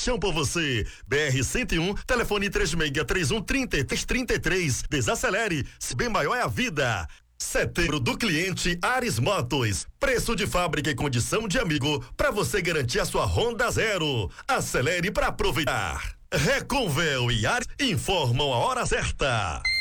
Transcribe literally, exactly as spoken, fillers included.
paixão por você. B R cento e um, telefone três seis três um, três três três três. Desacelere, se bem maior é a vida. Setembro do cliente Ares Motos. Preço de fábrica e condição de amigo para você garantir a sua Honda Zero. Acelere para aproveitar. Reconvel e Ares informam a hora certa.